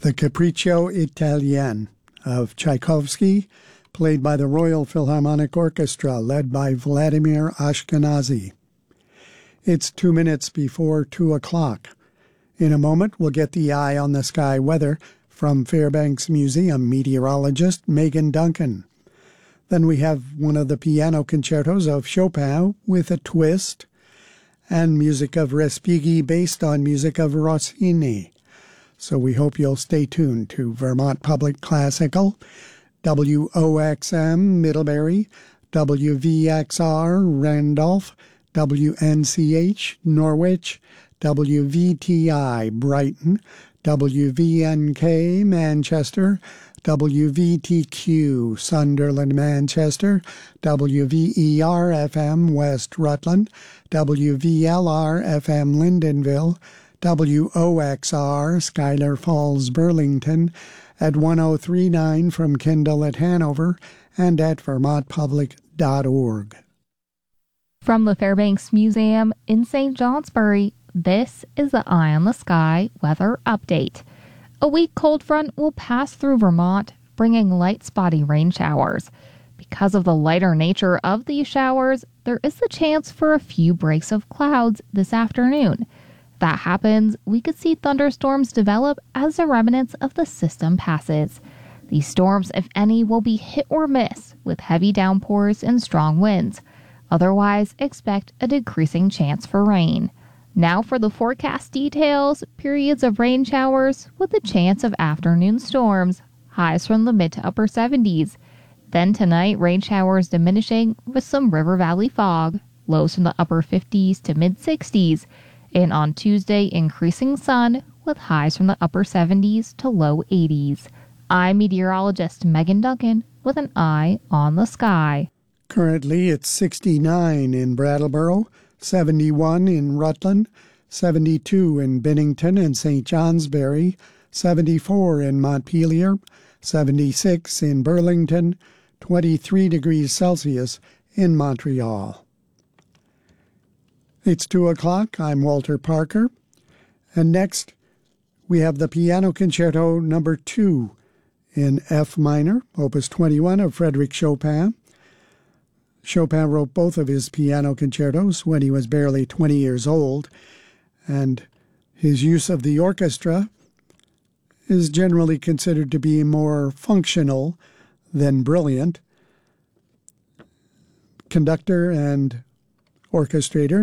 The Capriccio Italien of Tchaikovsky, played by the Royal Philharmonic Orchestra, led by Vladimir Ashkenazy. It's 2 minutes before 2 o'clock. In a moment, we'll get the Eye on the Sky weather from Fairbanks Museum meteorologist Megan Duncan. Then we have one of the piano concertos of Chopin with a twist, and music of Respighi based on music of Rossini. So we hope you'll stay tuned to Vermont Public Classical, WOXM Middlebury, WVXR Randolph, WNCH Norwich, WVTI Brighton, WVNK Manchester, WVTQ Sunderland Manchester, WVER FM West Rutland, WVLR FM Lyndonville, WOXR Schuyler Falls Burlington, at 1039 from Kendall at Hanover, and at vermontpublic.org. From the Fairbanks Museum in St. Johnsbury, this is the Eye on the Sky weather update. A weak cold front will pass through Vermont, bringing light spotty rain showers. Because of the lighter nature of these showers, there is the chance for a few breaks of clouds this afternoon. If that happens, we could see thunderstorms develop as the remnants of the system passes. These storms, if any, will be hit or miss with heavy downpours and strong winds. Otherwise, expect a decreasing chance for rain. Now for the forecast details, periods of rain showers with a chance of afternoon storms, highs from the mid to upper 70s. Then tonight, rain showers diminishing with some river valley fog, lows from the upper 50s to mid 60s. And on Tuesday, increasing sun with highs from the upper 70s to low 80s. I'm meteorologist Megan Duncan with an Eye on the Sky. Currently, it's 69 in Brattleboro, 71 in Rutland, 72 in Bennington and St. Johnsbury, 74 in Montpelier, 76 in Burlington, 23 degrees Celsius in Montreal. It's 2 o'clock. I'm Walter Parker. And next, we have the Piano Concerto No. 2 in F minor, Opus 21 of Frédéric Chopin. Chopin wrote both of his piano concertos when he was barely 20 years old, and his use of the orchestra is generally considered to be more functional than brilliant. Conductor and orchestrator